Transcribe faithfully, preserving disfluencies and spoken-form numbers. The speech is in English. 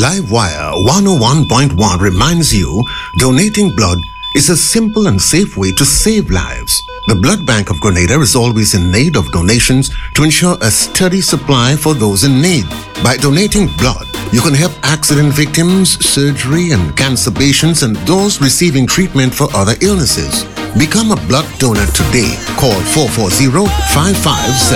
Livewire one oh one point one reminds you donating blood is a simple and safe way to save lives. The Blood Bank of Grenada is always in need of donations to ensure a steady supply for those in need. By donating blood, you can help accident victims, surgery and cancer patients, and those receiving treatment for other illnesses. Become a blood donor today. Call four four zero, five five seven